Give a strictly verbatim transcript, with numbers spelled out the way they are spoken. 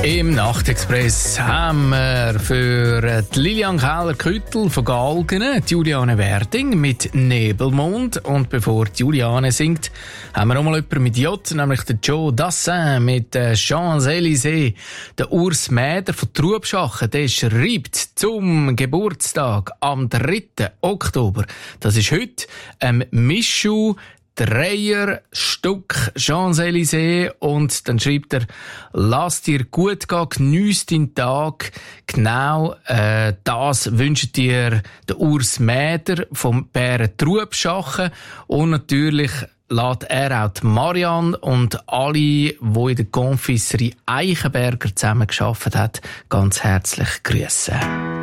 Im Nachtexpress haben wir für die Lilian Keller-Küttel von Galgen die Juliane Werding mit Nebelmond. Und bevor die Juliane singt, haben wir noch mal jemanden mit J, nämlich den Joe Dassin mit Champs-Élysées. Der Urs Mäder von Trubschachen, der schreibt zum Geburtstag am dritten Oktober. Das ist heute ein Mischu Dreier Stück Champs-Élysées, und dann schreibt er: Lass dir gut gehen, geniess deinen Tag. Genau äh, das wünscht dir der Urs Mäder vom Bären Trubschachen, und natürlich lässt er auch die Marianne und alle, die in der Confiserie Eichenberger zusammen gearbeitet haben, ganz herzlich grüßen.